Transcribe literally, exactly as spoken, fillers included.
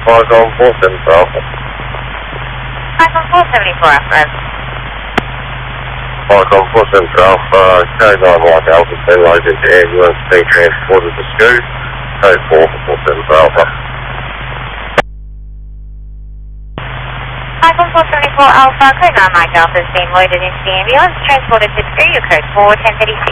Five on four seventy-four Alpha. five on four seventy-four Alpha. Five on four seventy-four Alpha, code nine White Alpha, been loaded to ambulance, being transported to Scoot, code four for four seventy-four Alpha. five on four seventy-four Alpha, code nine Mike Alpha is being loaded into the ambulance, transported to Scoot, your code four ten thirty-six.